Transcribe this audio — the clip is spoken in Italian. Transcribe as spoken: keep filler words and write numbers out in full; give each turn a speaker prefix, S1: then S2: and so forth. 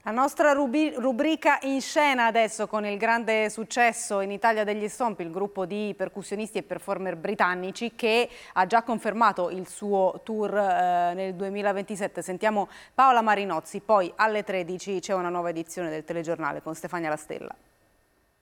S1: La nostra rubrica in scena adesso con il grande successo in Italia degli Stomp, il gruppo di percussionisti e performer britannici che ha già confermato il suo tour eh, nel duemilaventisette. Sentiamo Paola Marinozzi, poi alle tredici c'è una nuova edizione del telegiornale con Stefania La Stella.